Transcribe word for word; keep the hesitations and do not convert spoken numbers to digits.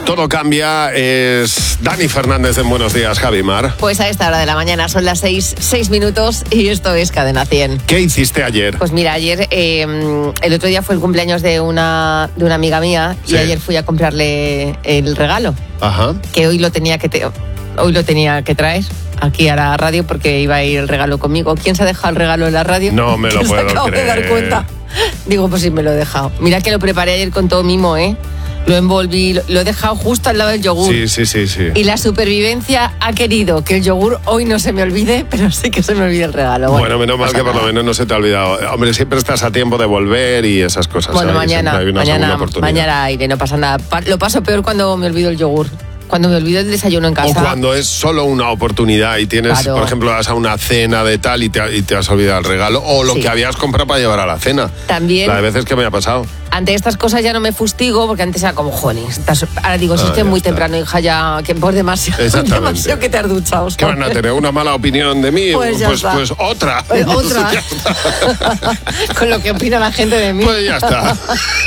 todo cambia. Es Dani Fernández en Buenos Días, Javi Mar. Pues a esta hora de la mañana son las seis, seis minutos y esto es Cadena cien. ¿Qué hiciste ayer? Pues mira, ayer, eh, el otro día fue el cumpleaños de una, de una amiga mía y Sí. ayer fui a comprarle el regalo, Ajá. que hoy lo tenía que, te- hoy lo tenía que traer aquí a la radio porque iba a ir el regalo conmigo. ¿Quién se ha dejado el regalo en la radio? No me lo ¿Quién puedo se acaba de dar creer. cuenta? Digo, pues sí, me lo he dejado. Mira que lo preparé ayer con todo mimo, ¿eh? Lo envolví, lo, lo he dejado justo al lado del yogur. Sí, sí, sí, sí. Y la supervivencia ha querido que el yogur hoy no se me olvide, pero sí que se me olvide el regalo. Bueno, Bueno, menos mal pasa que por lo nada. menos no se te ha olvidado. Hombre, siempre estás a tiempo de volver y esas cosas. Bueno, ¿sabes? mañana, Siempre hay una mañana, segunda oportunidad. mañana aire, no pasa nada. Pa- Lo paso peor cuando me olvido el yogur. Cuando me olvido el desayuno en O casa. cuando es solo una oportunidad y tienes, Claro. por ejemplo, vas a una cena de tal y te, y te has olvidado el regalo o lo Sí. que habías comprado para llevar a la cena. También. La de veces que me ha pasado. Ante estas cosas ya no me fustigo, porque antes era como, joder, estás- ahora digo, si Ah, es que es ya muy está. temprano, hija, ya, que por demasiado, Exactamente. demasiado que te has duchado. ¿Qué van a ¿sabes? tener? ¿Una mala opinión de mí? Pues ya pues, está. pues otra. Pues otra. Con lo que opina la gente de mí. Pues ya está.